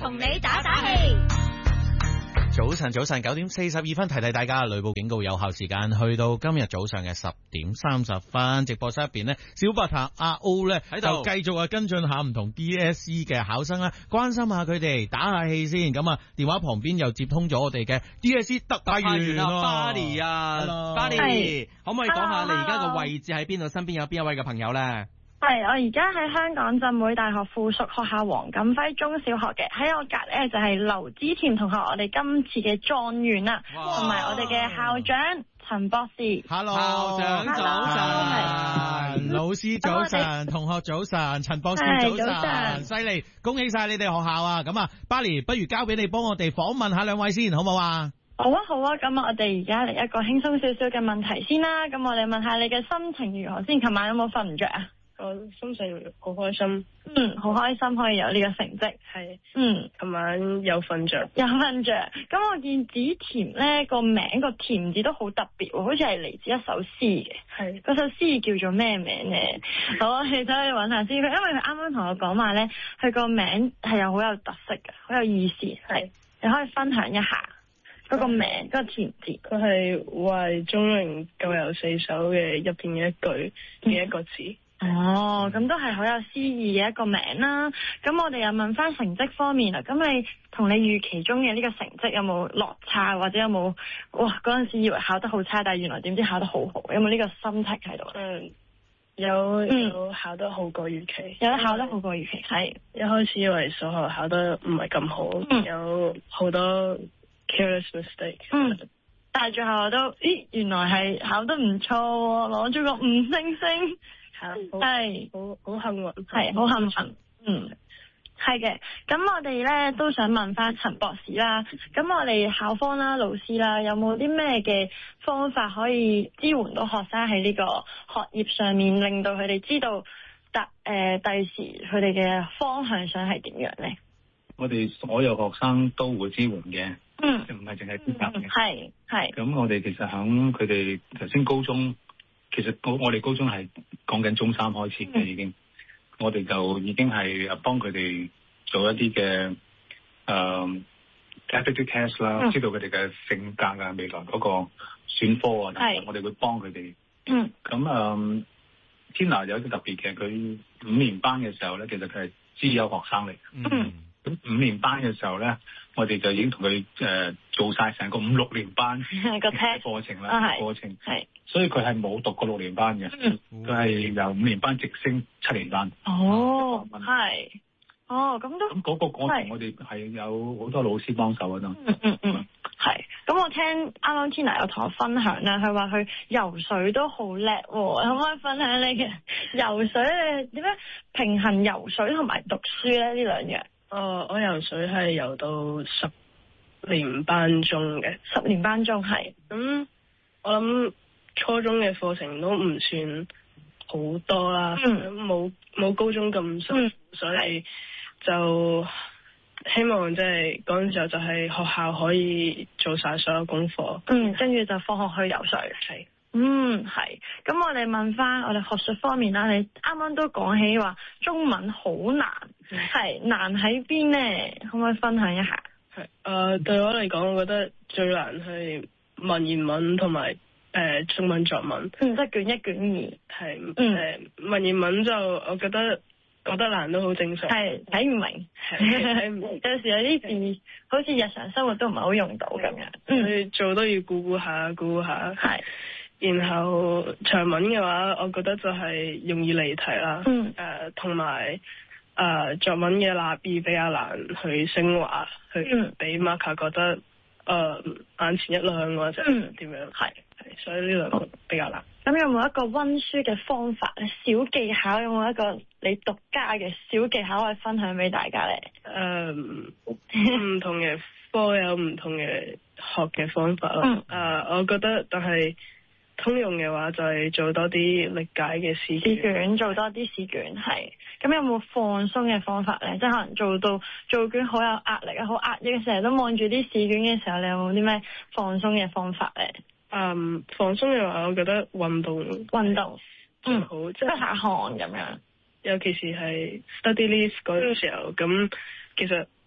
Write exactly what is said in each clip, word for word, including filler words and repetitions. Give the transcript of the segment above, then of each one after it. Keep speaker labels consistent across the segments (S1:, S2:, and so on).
S1: 同你打打氣。
S2: 早晨，早晨，九點四十二分，提提大家雷暴警告有效時間去到今日早上嘅十點三十分。直播室入邊呢，小白塔阿 O 呢就繼續啊跟進下唔同 D S E 嘅考生啦，關心下佢哋，打下氣先。咁啊，電話旁邊又接通咗我哋嘅 D S E 特派員啊
S3: Barney 啊 Barney 可唔可以講下你而家個位置喺邊度？身邊有邊一位嘅朋友呢？
S4: 係，我而家喺香港浸會大學附屬學校黃錦輝中小學嘅，喺我隔籬就係劉之甜同學，我哋今次嘅狀元啦，同埋我哋嘅校長陳博士。
S2: Hello，
S3: 校長早晨，
S2: 老師早晨，同學早晨，陳博士早晨，犀利，恭喜晒你哋學校啊！咁啊 Barney 不如交俾你幫我哋訪問下兩位先，好唔好啊？
S4: 好啊好啊，咁我哋而家嚟一個輕鬆少少嘅問題先啦。咁我哋問下你嘅心情如何先？琴晚有冇瞓唔着啊？
S5: 我心情好開心，
S4: 嗯，好開心可以有呢個成績，
S5: 係，
S4: 嗯，
S5: 琴晚有瞓着，
S4: 有瞓着。咁我見子甜咧個名個甜字都好特別，好似係嚟自一首詩嘅，
S5: 係，
S4: 嗰首詩叫做咩名咧？好啊，你走去揾下先。佢因為佢啱啱同我講話咧，佢個名係有好有特色嘅，好有意思，係，你可以分享一下嗰個名嗰、嗰個甜字。
S5: 佢係為中庸九有四首嘅入邊嘅一句嘅一個字。嗯
S4: 哦，咁都係好有詩意嘅一個名啦。咁我哋又問翻成績方面啦。咁你同你預期中嘅呢個成績有冇落差，或者有冇哇嗰陣時以為考得好差，但係原來點知考得好好？有冇呢個心情喺度？
S5: 嗯，有有考得好過預期，
S4: 有得考得好過預期。係
S5: 一開始以為數學考得唔係咁好，嗯、有好多 careless mistake。
S4: 嗯，但係最後我都咦原來係考得唔錯，攞咗個五星星。係
S5: 好好幸運，
S4: 係好幸運，嗯，係嘅。咁我哋咧都想問翻陳博士啦。咁我哋校方啦、老師啦，有冇啲咩嘅方法可以支援到學生喺呢個學業上面，令到佢哋知道第誒第時佢哋嘅方向想係點樣咧？
S6: 我哋所有學生都會支援嘅，
S4: 嗯，
S6: 唔係淨係資格嘅，
S4: 係係。
S6: 咁我哋其實響佢哋頭先高中。其實我我哋高中係講緊中三開始嘅已經，我哋就已經係幫佢哋做一啲嘅誒 aptitude test 啦，知道佢哋嘅性格啊，未來嗰個選科啊，等等我哋會幫佢哋。嗯，咁誒 Tina 有一啲特別嘅，佢五年班嘅時候咧，其實佢係資優學生嚟。嗯。咁五年班嘅時候咧，我哋就已經同佢誒做晒成個五六年班嘅課程啦，課程係，所以佢係冇讀過六年班嘅，佢係由五年班直升七年班。
S4: 哦，係，哦，咁都
S6: 咁嗰個過程，我哋係有好多老師幫手嗰度。
S4: 嗯嗯嗯，係。咁我聽啱啱 Tina 有同我分享啦，佢話佢游水都好叻喎，可唔可以分享你嘅游水你點樣平衡游水同埋讀書咧？呢兩樣？
S5: 哦，我游水係游到十年班中嘅，
S4: 十年班中係。
S5: 咁、嗯、我諗初中嘅課程都唔算好多啦，冇冇、嗯、高中咁辛苦，嗯、所以就希望即係嗰陣時候就係學校可以做晒所有功課，
S4: 嗯，跟住就放學去游水，係。嗯，係。咁我哋問翻我哋學術方面啦，你啱啱都講起話中文好難，係、嗯、難喺邊呢？可唔可以分享一下？
S5: 係，誒、呃，對我嚟講，我覺得最難係文言文同埋誒中文作文，
S4: 嗯，即係卷一卷二，
S5: 係，誒、嗯呃、文言文就我覺得覺得難都好正常，
S4: 係睇唔明，睇唔明，有時有啲字好似日常生活都唔係好用到咁樣，嗯，
S5: 所以做都要估估下，估估下，係。然後長文嘅話，我覺得就係容易離題啦。嗯。誒，同埋誒作文嘅立意比較難去升華，去俾 marker 覺得誒、呃、眼前一亮或者點樣。係、嗯。所以呢兩個比較難。
S4: 咁有冇一個溫書嘅方法咧？小技巧有冇一個你獨家嘅小技巧可以分享俾大家咧？
S5: 誒、呃，唔同嘅科有唔同嘅學嘅方法咯。嗯。誒、呃，我覺得但係。通用嘅話就係做多啲歷解嘅試卷，試卷
S4: 做多啲試卷係。咁有冇放鬆嘅方法咧？即係可能做到做卷好有壓力啊，好壓抑，成日都望住啲試卷嘅時候，你有冇啲咩放鬆嘅方法咧？
S5: 嗯，放鬆嘅話，我覺得運動
S4: 運動
S5: 嗯好，即係
S4: 出下汗咁樣。
S5: 尤其是係 study leave 嗰陣時候，咁、嗯、其實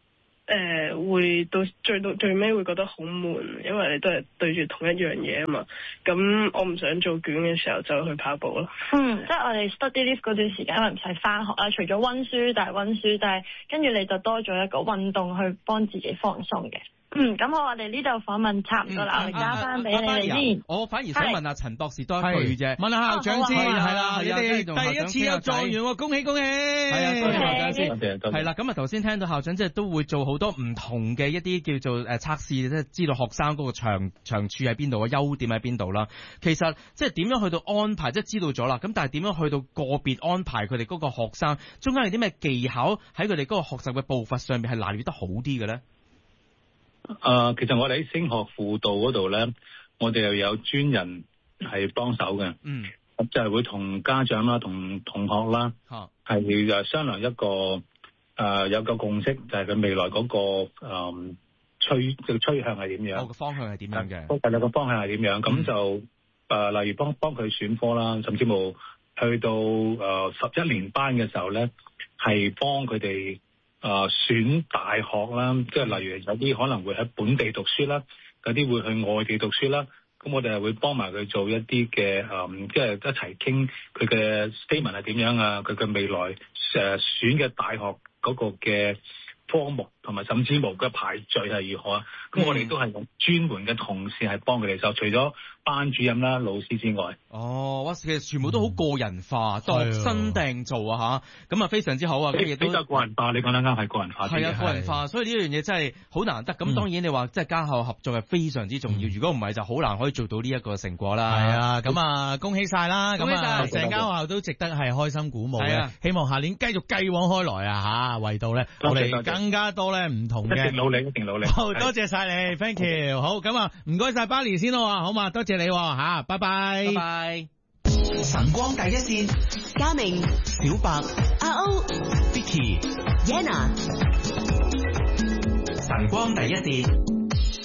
S5: 誒、呃、會到最到最尾會覺得好悶，因為你都係對住同一樣嘢啊嘛。咁我唔想做卷嘅時候就去跑步咯。
S4: 嗯，即係我哋 study leave 嗰段時間，因為唔使翻學啦，除咗温書，但係温書，但係跟住你就多咗一個運動去幫自己放鬆嘅。嗯，咁我哋呢度訪問差唔多啦，我哋交翻俾你哋先。
S3: 我反而想問下陳博士多一句啫，
S2: 問下校長先，係啦，你哋
S3: 第一次有狀元喎，恭喜恭喜！係啊，多謝校長先。係啦，咁啊頭先聽到校長即係都會做好多唔同嘅一啲叫做誒測試，即係知道學生嗰個長長處喺邊度，優點喺邊度啦。其實即係點樣去到安排，即係知道咗啦。咁但係點樣去到個別安排佢哋嗰個學生，中間有啲咩技巧喺佢哋嗰個學習嘅步伐上面係拿捏得好啲嘅咧？
S6: 誒、呃，其實我哋喺升學輔導嗰度咧，我哋又有專人係幫手嘅。嗯，咁就係會同家長啦、同同學啦，係誒、啊、商量一個誒、呃、有個共識，就係、是、佢未來嗰、那個誒趨嘅趨向係點樣？
S3: 個、哦、方向係點樣嘅？
S6: 係啦，個方向係點樣？咁、嗯、就誒、呃，例如幫幫佢選科啦，甚至乎去到誒十一年班嘅時候咧，係幫佢哋。誒、呃、選大學啦，即係例如有啲可能會喺本地讀書啦，有啲會去外地讀書啦。咁我哋係會幫埋佢做一啲嘅誒，即係一齊傾佢嘅 statement 係點樣啊，佢嘅未來誒、呃、選嘅大學嗰個嘅科目同埋甚至乎嘅排序係如何啊？咁、嗯、我哋都係用專門嘅同事係幫佢哋手，除咗班主任啦、老師之外。
S3: 哦，哇！其實全部都好個人化，度、嗯、身訂做啊吓，咁啊非常之好啊！
S6: 亦都個人化，你講得啱，係個人化。
S3: 係啊，個人化，所以呢樣嘢真係好難得。咁、嗯、當然你話即係家校合作係非常之重要，嗯、如果唔係就好難可以做到呢一個成果啦。
S2: 係啊，咁啊恭喜晒啦！咁啊成間學校都值得係開心鼓舞嘅。希望下年繼續繼往開來啊吓，為到咧我哋更加多咧唔同嘅。
S6: 一定努力，一定努力。
S2: 好，多謝晒你 ，thank you。好，咁啊唔該晒巴黎先咯，好嘛？多謝你吓，拜拜，
S3: 拜拜。
S1: 晨光第一線，嘉明、小白、阿歐、Vicky、Yana。晨光第一線。